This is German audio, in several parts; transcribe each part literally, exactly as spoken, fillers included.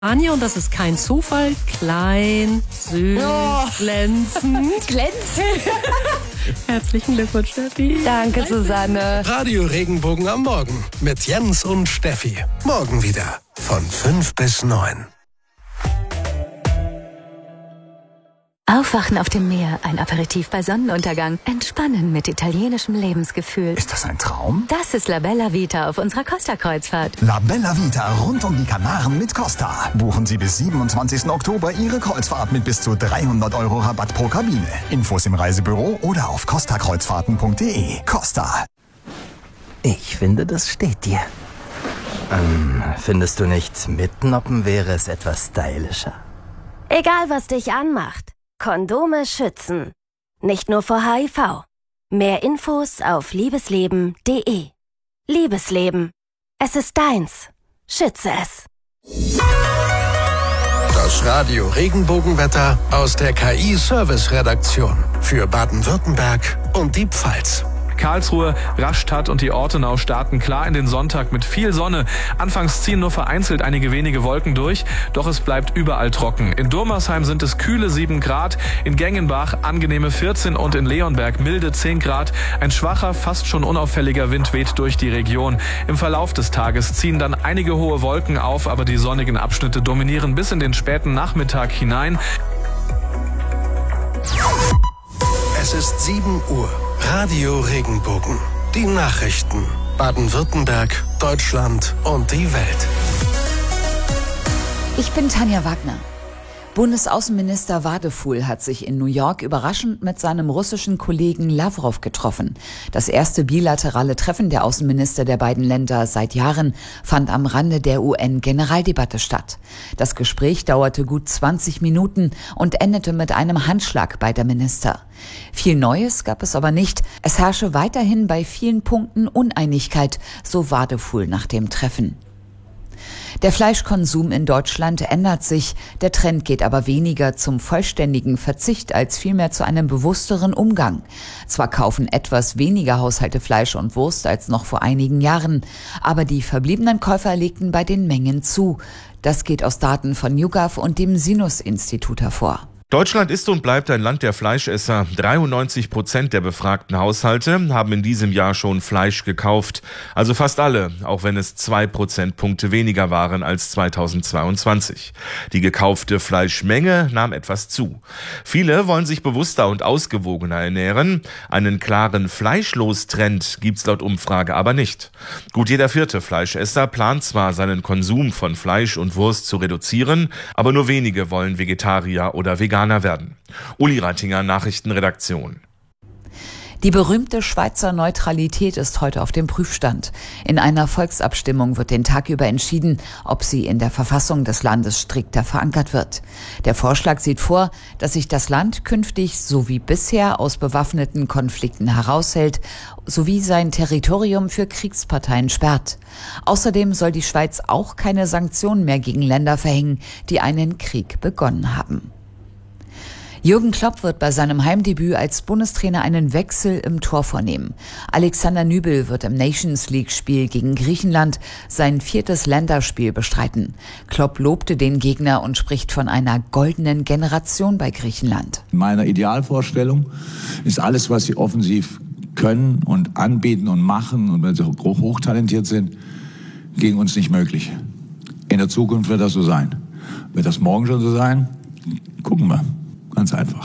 Anja, und das ist kein Zufall, klein, süß, oh. glänzend. Glänzend? Herzlichen Glückwunsch, Steffi. Danke, Susanne. Radio Regenbogen am Morgen mit Jens und Steffi. Morgen wieder von fünf bis neun. Aufwachen auf dem Meer, ein Aperitif bei Sonnenuntergang, entspannen mit italienischem Lebensgefühl. Ist das ein Traum? Das ist La Bella Vita auf unserer Costa-Kreuzfahrt. La Bella Vita rund um die Kanaren mit Costa. Buchen Sie bis siebenundzwanzigsten Oktober Ihre Kreuzfahrt mit bis zu dreihundert Euro Rabatt pro Kabine. Infos im Reisebüro oder auf costa kreuzfahrten punkt de. Costa. Ich finde, das steht dir. Ähm, findest du nicht, mitnoppen wäre es etwas stylischer? Egal, was dich anmacht. Kondome schützen. Nicht nur vor H I V. Mehr Infos auf liebesleben punkt de. Liebesleben. Es ist deins. Schütze es. Das Radio Regenbogenwetter aus der K I-Service-Redaktion für Baden-Württemberg und die Pfalz. Karlsruhe, Rastatt und die Ortenau starten klar in den Sonntag mit viel Sonne. Anfangs ziehen nur vereinzelt einige wenige Wolken durch, doch es bleibt überall trocken. In Durmersheim sind es kühle sieben Grad, in Gengenbach angenehme vierzehn und in Leonberg milde zehn Grad. Ein schwacher, fast schon unauffälliger Wind weht durch die Region. Im Verlauf des Tages ziehen dann einige hohe Wolken auf, aber die sonnigen Abschnitte dominieren bis in den späten Nachmittag hinein. Es ist sieben Uhr. Radio Regenbogen. Die Nachrichten. Baden-Württemberg, Deutschland und die Welt. Ich bin Tanja Wagner. Bundesaußenminister Wadefuhl hat sich in New York überraschend mit seinem russischen Kollegen Lawrow getroffen. Das erste bilaterale Treffen der Außenminister der beiden Länder seit Jahren fand am Rande der U N-Generaldebatte statt. Das Gespräch dauerte gut zwanzig Minuten und endete mit einem Handschlag beider Minister. Viel Neues gab es aber nicht. Es herrsche weiterhin bei vielen Punkten Uneinigkeit, so Wadefuhl nach dem Treffen. Der Fleischkonsum in Deutschland ändert sich. Der Trend geht aber weniger zum vollständigen Verzicht als vielmehr zu einem bewussteren Umgang. Zwar kaufen etwas weniger Haushalte Fleisch und Wurst als noch vor einigen Jahren, aber die verbliebenen Käufer legten bei den Mengen zu. Das geht aus Daten von YouGov und dem Sinus-Institut hervor. Deutschland ist und bleibt ein Land der Fleischesser. dreiundneunzig Prozent der befragten Haushalte haben in diesem Jahr schon Fleisch gekauft. Also fast alle, auch wenn es zwei Prozentpunkte weniger waren als zweitausendzweiundzwanzig. Die gekaufte Fleischmenge nahm etwas zu. Viele wollen sich bewusster und ausgewogener ernähren. Einen klaren Fleischlos-Trend gibt's laut Umfrage aber nicht. Gut jeder vierte Fleischesser plant zwar, seinen Konsum von Fleisch und Wurst zu reduzieren, aber nur wenige wollen Vegetarier oder Veganer werden. Uli Reitinger, Nachrichtenredaktion. Die berühmte Schweizer Neutralität ist heute auf dem Prüfstand. In einer Volksabstimmung wird den Tag über entschieden, ob sie in der Verfassung des Landes strikter verankert wird. Der Vorschlag sieht vor, dass sich das Land künftig so wie bisher aus bewaffneten Konflikten heraushält, sowie sein Territorium für Kriegsparteien sperrt. Außerdem soll die Schweiz auch keine Sanktionen mehr gegen Länder verhängen, die einen Krieg begonnen haben. Jürgen Klopp wird bei seinem Heimdebüt als Bundestrainer einen Wechsel im Tor vornehmen. Alexander Nübel wird im Nations-League-Spiel gegen Griechenland sein viertes Länderspiel bestreiten. Klopp lobte den Gegner und spricht von einer goldenen Generation bei Griechenland. In meiner Idealvorstellung ist alles, was sie offensiv können und anbieten und machen und wenn sie hochtalentiert sind, gegen uns nicht möglich. In der Zukunft wird das so sein. Wird das morgen schon so sein? Gucken wir. Ganz einfach.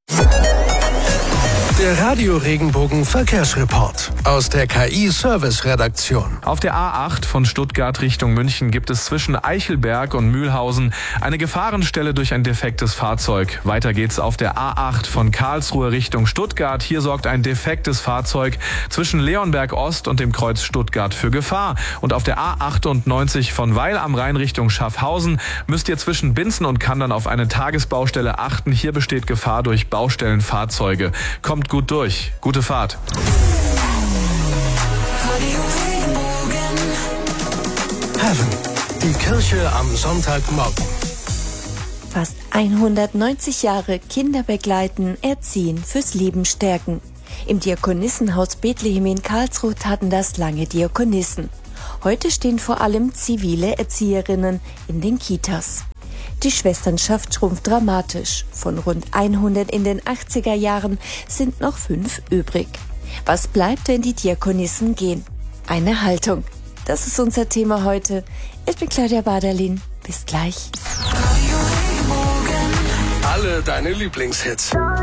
Der Radio Regenbogen Verkehrsreport aus der K I-Service-Redaktion. Auf der A acht von Stuttgart Richtung München gibt es zwischen Eichelberg und Mühlhausen eine Gefahrenstelle durch ein defektes Fahrzeug. Weiter geht's auf der A acht von Karlsruhe Richtung Stuttgart. Hier sorgt ein defektes Fahrzeug zwischen Leonberg Ost und dem Kreuz Stuttgart für Gefahr. Und auf der A achtundneunzig von Weil am Rhein Richtung Schaffhausen müsst ihr zwischen Binzen und Kandern auf eine Tagesbaustelle achten. Hier besteht Gefahr durch Baustellenfahrzeuge. Kommt gut durch. Gute Fahrt. Heaven, die Kirche am Sonntagmorgen. Fast hundertneunzig Jahre Kinder begleiten, erziehen, fürs Leben stärken. Im Diakonissenhaus Bethlehem in Karlsruhe taten das lange Diakonissen. Heute stehen vor allem zivile Erzieherinnen in den Kitas. Die Schwesternschaft schrumpft dramatisch. Von rund hundert in den achtziger Jahren sind noch fünf übrig. Was bleibt, wenn die Diakonissen gehen? Eine Haltung. Das ist unser Thema heute. Ich bin Claudia Baderlin. Bis gleich. Alle deine Lieblingshits.